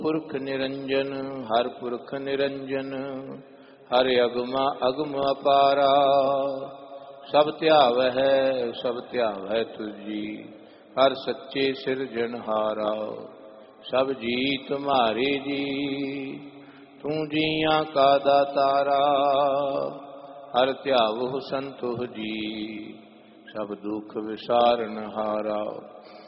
पुरख निरंजन हर पुरख निरंजन हर अगमा अगम अपारा सब ध्यावै तुझी हर सच्चे सिरजनहारा सब जी तुम्हारे जी तू जिया का दातारा हर ध्यावो संतोष जी सब दुख विसारन हारा।